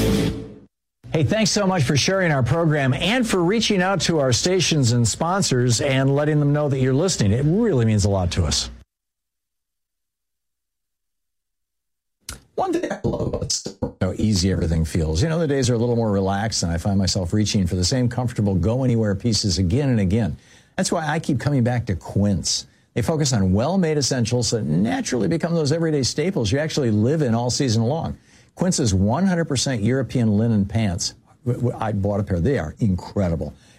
Hey, thanks so much for sharing our program and for reaching out to our stations and sponsors and letting them know that you're listening. It really means a lot to us. One thing I love about how easy everything feels. You know, the days are a little more relaxed, and I find myself reaching for the same comfortable go-anywhere pieces again and again. That's why I keep coming back to Quince. They focus on well-made essentials that naturally become those everyday staples you actually live in all season long. Quince's 100% European linen pants, I bought a pair. They are incredible.